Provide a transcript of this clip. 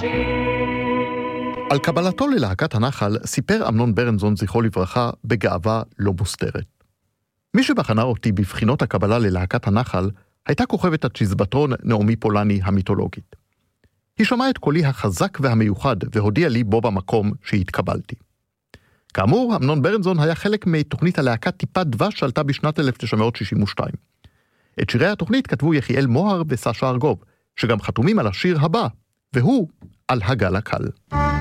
על קבלתו ללהקת הנחל סיפר אמנון ברנזון זכרו לברכה בגאווה לא מוסתרת. מי שבחנה אותי בבחינות הקבלה ללהקת הנחל הייתה כוכבת הצ'יזבטרון נעמי פולני המיתולוגית. היא שמעה את קולי החזק והמיוחד והודיעה לי בו במקום שהתקבלתי. כאמור, אמנון ברנזון היה חלק מתוכנית הלהקת טיפת דבש שעלתה בשנת 1962. את שירי התוכנית כתבו יחיאל מוהר וסשה ארגוב, שגם חתומים על השיר הבא, והוא על הגל הקל.